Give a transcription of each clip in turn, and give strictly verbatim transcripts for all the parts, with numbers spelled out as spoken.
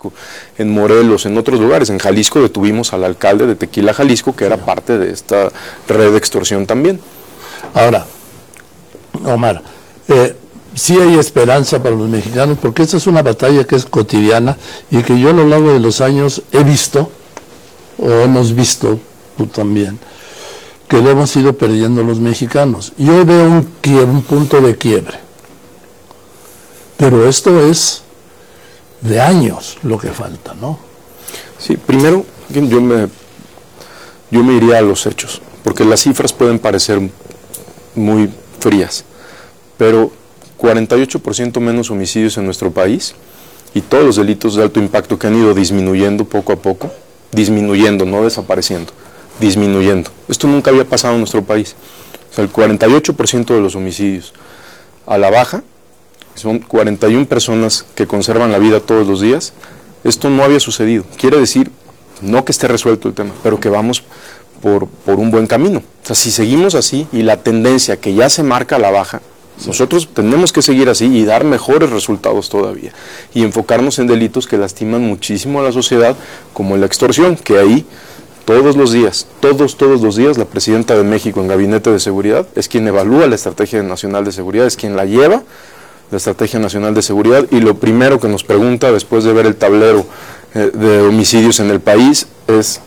México, en Morelos, en otros lugares. En Jalisco detuvimos al alcalde de Tequila, Jalisco, que era parte de esta red de extorsión también. Ahora, Omar, eh, sí hay esperanza para los mexicanos, porque esta es una batalla que es cotidiana y que yo a lo largo de los años he visto, o hemos visto, tú también, que lo hemos ido perdiendo los mexicanos. Yo veo un, un punto de quiebre, pero esto es de años lo que falta, ¿no? Sí, primero yo me, yo me iría a los hechos, porque las cifras pueden parecer muy frías, pero cuarenta y ocho por ciento menos homicidios en nuestro país y todos los delitos de alto impacto que han ido disminuyendo poco a poco, disminuyendo, no desapareciendo, disminuyendo. Esto nunca había pasado en nuestro país. O sea, el cuarenta y ocho por ciento de los homicidios a la baja, son cuarenta y una personas que conservan la vida todos los días. Esto no había sucedido. Quiere decir, no que esté resuelto el tema, pero que vamos por, por un buen camino. O sea, si seguimos así y la tendencia que ya se marca a la baja, sí, nosotros tenemos que seguir así y dar mejores resultados todavía. Y enfocarnos en delitos que lastiman muchísimo a la sociedad, como la extorsión, que ahí todos los días, todos, todos los días, la presidenta de México en Gabinete de Seguridad es quien evalúa la Estrategia Nacional de Seguridad, es quien la lleva, la Estrategia Nacional de Seguridad, y lo primero que nos pregunta después de ver el tablero eh, de homicidios en el país es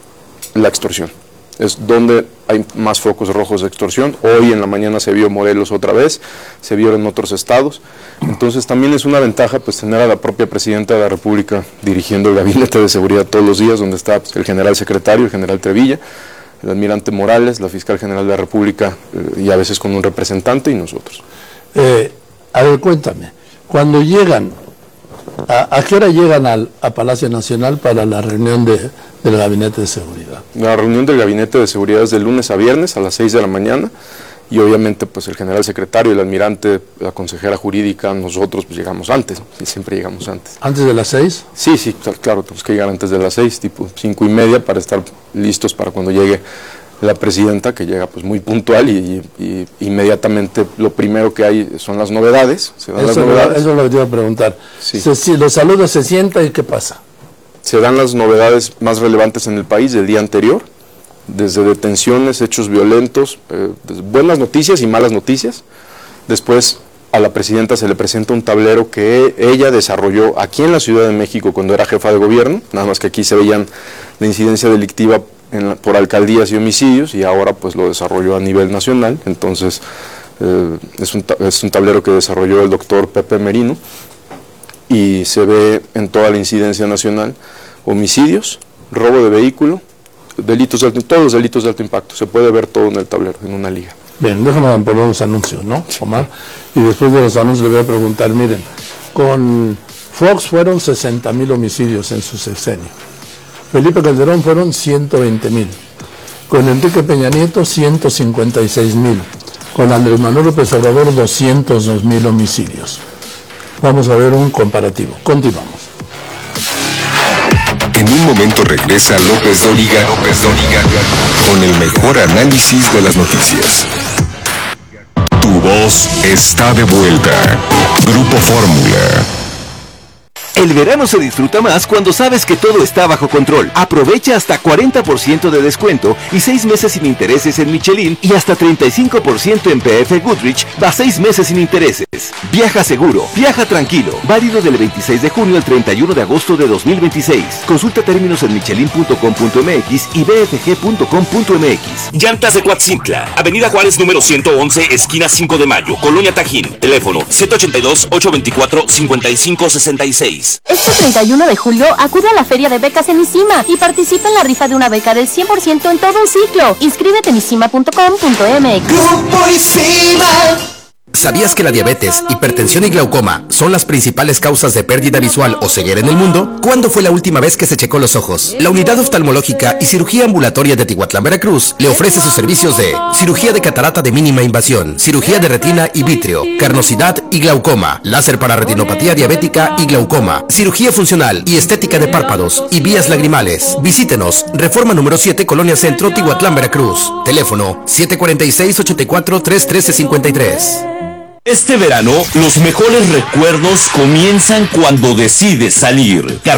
la extorsión. Es donde hay más focos rojos de extorsión. Hoy en la mañana se vio Morelos otra vez, se vio en otros estados. Entonces también es una ventaja pues tener a la propia presidenta de la República dirigiendo el Gabinete de Seguridad todos los días, donde está pues, el general secretario, el general Trevilla, el almirante Morales, la fiscal general de la República eh, y a veces con un representante y nosotros. Eh, a ver, cuéntame, cuando llegan, ¿a, a qué hora llegan al, a Palacio Nacional para la reunión de, del Gabinete de Seguridad? La reunión del Gabinete de Seguridad es de lunes a viernes a las seis de la mañana y obviamente pues el general secretario, el almirante, la consejera jurídica, nosotros pues llegamos antes, y siempre llegamos antes. ¿Antes de las seis? Sí, sí, claro, tenemos que llegar antes de las seis, tipo cinco y media para estar listos para cuando llegue la presidenta, que llega pues muy puntual y, y, y inmediatamente lo primero que hay son las novedades. Se dan eso, las novedades. Lo, eso es lo que te iba a preguntar. Sí. Se, si los saluda, se sienta y ¿qué pasa? Se dan las novedades más relevantes en el país del día anterior, desde detenciones, hechos violentos, eh, buenas noticias y malas noticias. Después a la presidenta se le presenta un tablero que ella desarrolló aquí en la Ciudad de México cuando era jefa de gobierno, nada más que aquí se veían la incidencia delictiva en la, por alcaldías y homicidios, y ahora pues lo desarrolló a nivel nacional. Entonces eh, es, un, es un tablero que desarrolló el doctor Pepe Merino y se ve en toda la incidencia nacional homicidios, robo de vehículo, delitos de alto, todos los delitos de alto impacto, se puede ver todo en el tablero, en una liga. Bien, déjame poner los anuncios, ¿no, Omar? Y después de los anuncios le voy a preguntar, miren, con Fox fueron sesenta mil homicidios en su sexenio. Felipe Calderón fueron ciento veinte mil. Con Enrique Peña Nieto, ciento cincuenta y seis mil. Con Andrés Manuel López Obrador, doscientos dos mil homicidios. Vamos a ver un comparativo. Continuamos. En un momento regresa López Dóriga, López Dóriga, con el mejor análisis de las noticias. Tu voz está de vuelta. Grupo Fórmula. El verano se disfruta más cuando sabes que todo está bajo control. Aprovecha hasta cuarenta por ciento de descuento y seis meses sin intereses en Michelin y hasta treinta y cinco por ciento en P F Goodrich, va seis meses sin intereses. Viaja seguro, viaja tranquilo. Válido del veintiséis de junio al treinta y uno de agosto de dos mil veintiséis. Consulta términos en michelin punto com punto m x y b f g punto com punto m x. Llantas de Coatzintla, Avenida Juárez número ciento once, esquina cinco de mayo, Colonia Tajín. Teléfono siete ocho dos, ocho dos cuatro, cinco cinco seis seis. Este treinta y uno de julio acude a la feria de becas en ISIMA y participa en la rifa de una beca del cien por ciento en todo un ciclo. Inscríbete en isima punto com punto m x. Grupo ISIMA. ¿Sabías que la diabetes, hipertensión y glaucoma son las principales causas de pérdida visual o ceguera en el mundo? ¿Cuándo fue la última vez que se checó los ojos? La Unidad Oftalmológica y Cirugía Ambulatoria de Tihuatlán, Veracruz, le ofrece sus servicios de cirugía de catarata de mínima invasión, cirugía de retina y vítreo, carnosidad y glaucoma, láser para retinopatía diabética y glaucoma, cirugía funcional y estética de párpados y vías lagrimales. Visítenos, Reforma número siete, Colonia Centro, Tihuatlán, Veracruz. Teléfono siete cuatro seis, ocho cuatro, tres uno tres cinco tres. Este verano, los mejores recuerdos comienzan cuando decides salir.